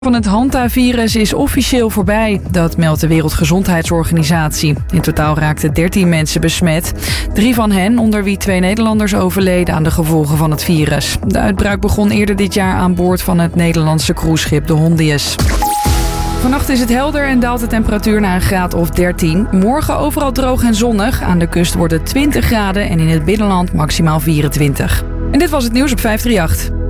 Van het Hanta-virus is officieel voorbij, dat meldt de Wereldgezondheidsorganisatie. In totaal raakten 13 mensen besmet. 3 van hen, onder wie 2 Nederlanders, overleden aan de gevolgen van het virus. De uitbraak begon eerder dit jaar aan boord van het Nederlandse cruiseschip de Hondius. Vannacht is het helder en daalt de temperatuur naar een graad of 13. Morgen overal droog en zonnig. Aan de kust wordt het 20 graden en in het binnenland maximaal 24. En dit was het nieuws op 538.